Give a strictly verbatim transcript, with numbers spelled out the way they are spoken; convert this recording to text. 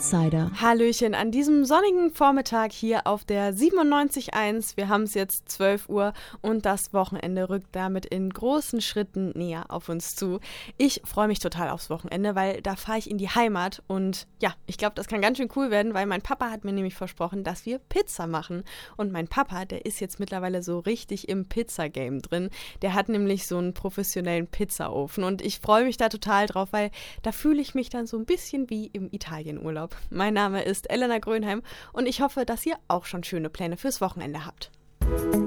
Insider. Hallöchen an diesem sonnigen Vormittag hier auf der siebenundneunzig Komma eins. Wir haben es jetzt zwölf Uhr und das Wochenende rückt damit in großen Schritten näher auf uns zu. Ich freue mich total aufs Wochenende, weil da fahre ich in die Heimat und ja, ich glaube, das kann ganz schön cool werden, weil mein Papa hat mir nämlich versprochen, dass wir Pizza machen. Und mein Papa, der ist jetzt mittlerweile so richtig im Pizza-Game drin. Der hat nämlich so einen professionellen Pizzaofen und ich freue mich da total drauf, weil da fühle ich mich dann so ein bisschen wie im Italienurlaub. Mein Name ist Elena Grönheim und ich hoffe, dass ihr auch schon schöne Pläne fürs Wochenende habt.